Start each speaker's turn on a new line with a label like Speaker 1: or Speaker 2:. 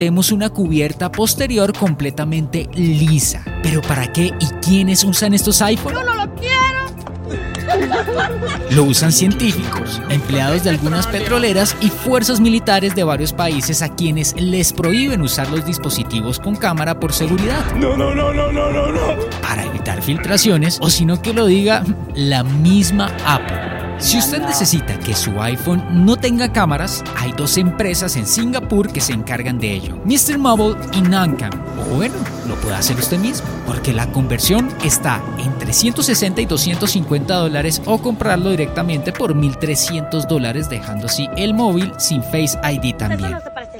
Speaker 1: Tenemos una cubierta posterior completamente lisa. ¿Pero para qué y quiénes usan estos iPhone?
Speaker 2: ¡Yo no lo quiero!
Speaker 1: Lo usan científicos, empleados de algunas petroleras y fuerzas militares de varios países a quienes les prohíben usar los dispositivos con cámara por seguridad.
Speaker 3: No.
Speaker 1: Para evitar filtraciones o si no que lo diga la misma Apple. Si usted necesita que su iPhone no tenga cámaras, hay 2 empresas en Singapur que se encargan de ello, Mr. Mobile y Nancam. O bueno, lo puede hacer usted mismo, porque la conversión está entre $160 y $250 o comprarlo directamente por $1,300, dejando así el móvil sin Face ID también.